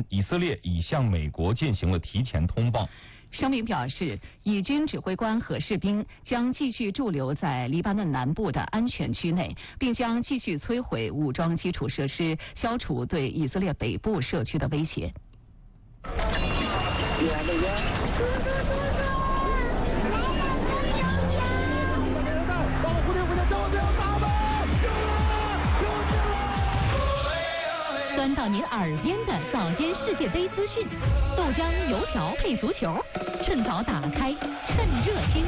前，以色列已向美国进行了提前通报。 声明表示，以军指挥官和士兵将继续驻留在黎巴嫩南部的安全区内，并将继续摧毁武装基础设施，消除对以色列北部社区的威胁。钻到您耳边的早间世界杯资讯，豆浆油条配足球，趁早打开，趁热听。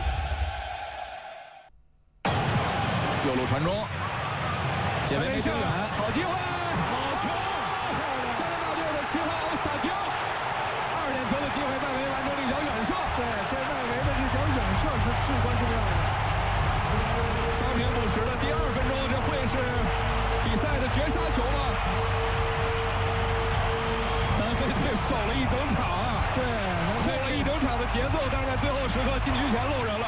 右路传中，解围没球远，好机会，好球！加拿大队的7号欧斯塔吉奥，2点球的机会，外围完成了一脚远射。对，这外围的这脚远射是至关重要的。伤停补时的第2分钟，这会是比赛的绝杀球吗？守了一整场啊，对，扣了一整场的节奏，但是在最后时刻禁区前漏人了。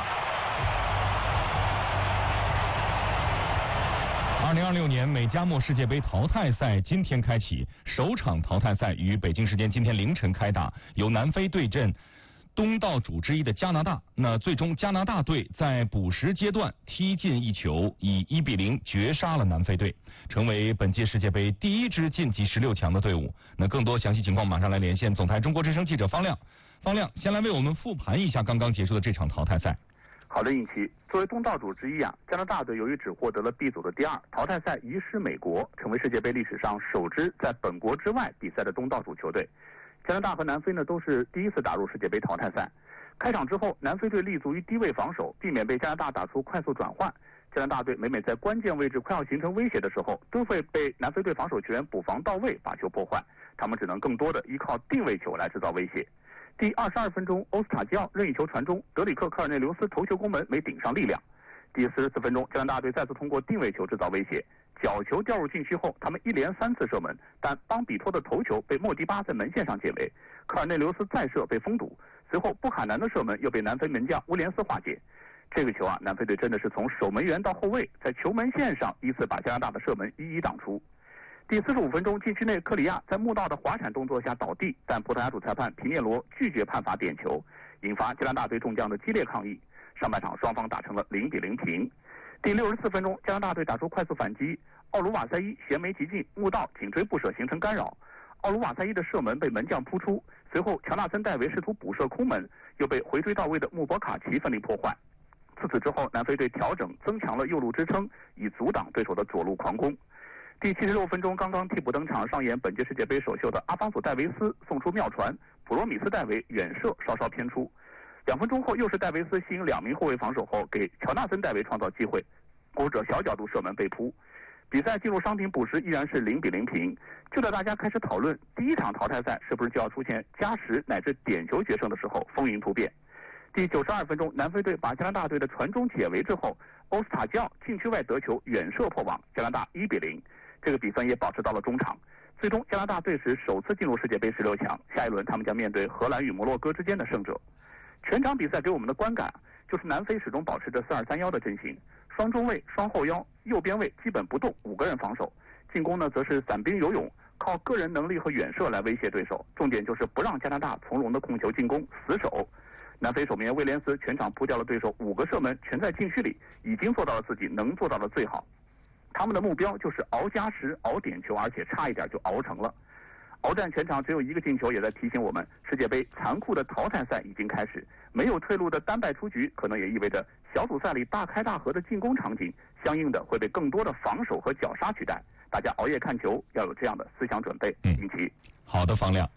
2026年美加墨世界杯淘汰赛今天开启，首场淘汰赛于北京时间今天凌晨开打，由南非对阵东道主之一的加拿大。那最终加拿大队在补时阶段踢进一球，以1-0绝杀了南非队，成为本届世界杯第1支晋级16强的队伍。那更多详细情况马上来连线总台中国之声记者方亮。方亮，先来为我们复盘一下刚刚结束的这场淘汰赛。 好的，尹奇，作为东道主之一加拿大队由于只获得了 B 组的第2，淘汰赛遗失美国，成为世界杯历史上首支在本国之外比赛的东道主球队。加拿大和南非呢都是第一次打入世界杯淘汰赛。开场之后，南非队立足于低位防守，避免被加拿大打出快速转换。加拿大队每在关键位置快要形成威胁的时候，都会被南非队防守球员补防到位，把球破坏。他们只能更多的依靠定位球来制造威胁。第22分钟，欧斯塔吉奥任意球传中，德里克·科尔内留斯头球攻门没顶上力量。第44分钟，加拿大队再次通过定位球制造威胁，角球掉入禁区后，他们一连3次射门，但邦比托的头球被莫迪巴在门线上解围，科尔内留斯再射被封堵，随后布卡南的射门又被南非门将乌连斯化解。这个球南非队真的是从守门员到后卫，在球门线上依次把加拿大的射门一一挡出。第45分钟，禁区内克里亚在穆道的滑铲动作下倒地，但葡萄牙主裁判皮涅罗拒绝判罚点球，引发加拿大队众将的激烈抗议。上半场双方打成了0-0平。第64分钟，加拿大队打出快速反击，奥卢瓦塞伊衔枚急进，穆道紧追不舍形成干扰。奥卢瓦塞伊的射门被门将扑出，随后乔纳森戴维试图补射空门，又被回追到位的穆博卡奇奋力破坏。自此之后，南非队调整增强了右路支撑，以阻挡对手的左路狂攻。第76分钟，刚刚替补登场上演本届世界杯首秀的阿方索·戴维斯送出妙传，普罗米斯·戴维远射稍稍偏出。2分钟后，又是戴维斯吸引2名后卫防守后，给乔纳森·戴维创造机会，欧者小角度射门被扑。比赛进入伤停补时，依然是0-0平。就在大家开始讨论第1场淘汰赛是不是就要出现加时乃至点球决胜的时候，风云突变。第92分钟，南非队把加拿大队的传中解围之后，欧斯塔吉奥禁区外得球远射破网，加拿大1-0。这个比分也保持到了中场。最终，加拿大队史首次进入世界杯16强，下一轮他们将面对荷兰与摩洛哥之间的胜者。全场比赛给我们的观感就是南非始终保持着4-2-3-1的阵型，双中卫、双后腰，右边卫基本不动，5个人防守。进攻呢，则是散兵游勇，靠个人能力和远射来威胁对手。重点就是不让加拿大从容的控球进攻，死守。南非守门员威廉斯全场扑掉了对手5个射门，全在禁区里，已经做到了自己能做到的最好。他们的目标就是熬加时、熬点球，而且差一点就熬成了。鏖战全场只有1个进球，也在提醒我们，世界杯残酷的淘汰赛已经开始。没有退路的单败出局，可能也意味着小组赛里大开大合的进攻场景，相应的会被更多的防守和绞杀取代。大家熬夜看球，要有这样的思想准备。尹奇， 好的，方亮。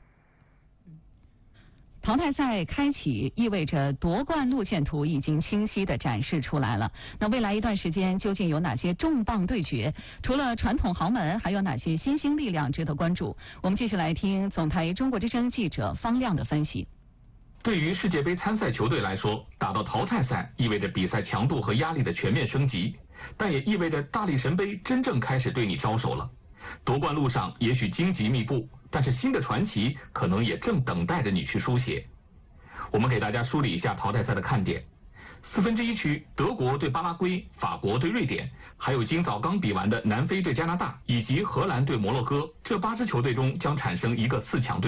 淘汰赛开启意味着夺冠路线图已经清晰地展示出来了。那未来一段时间究竟有哪些重磅对决？除了传统豪门，还有哪些新兴力量值得关注？我们继续来听总台中国之声记者方亮的分析。 对于世界杯参赛球队来说，打到淘汰赛意味着比赛强度和压力的全面升级，但也意味着大力神杯真正开始对你招手了。夺冠路上也许荆棘密布，但是新的传奇可能也正等待着你去书写。我们给大家梳理一下淘汰赛的看点。1/4区，德国对巴拉圭，法国对瑞典，还有今早刚比完的南非对加拿大，以及荷兰对摩洛哥，这8支球队中将产生一个4强队。